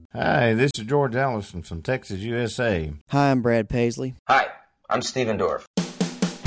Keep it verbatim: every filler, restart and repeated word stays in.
Hi, this is George Allison from Texas, U S A. Hi, I'm Brad Paisley. Hi, I'm Steven Dorff.